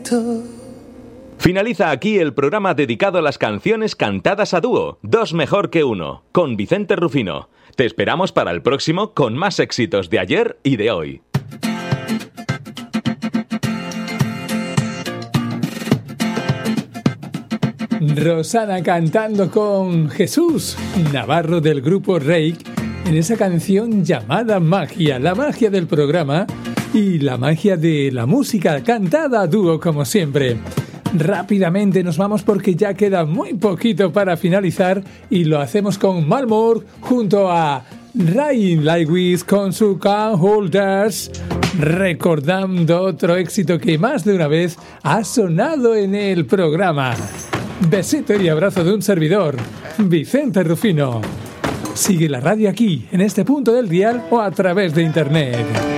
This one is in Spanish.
bonito. Finaliza aquí el programa dedicado a las canciones cantadas a dúo, Dos mejor que uno, con Vicente Rufino. Te esperamos para el próximo con más éxitos de ayer y de hoy. Rosana cantando con Jesús Navarro del grupo Reik en esa canción llamada Magia, la magia del programa y la magia de la música cantada a dúo como siempre. Rápidamente nos vamos porque ya queda muy poquito para finalizar y lo hacemos con Malmore junto a Ryan Lewis con su Can't Hold Us, recordando otro éxito que más de una vez ha sonado en el programa. Besito y abrazo de un servidor, Vicente Rufino. Sigue la radio aquí, en este punto del dial o a través de internet.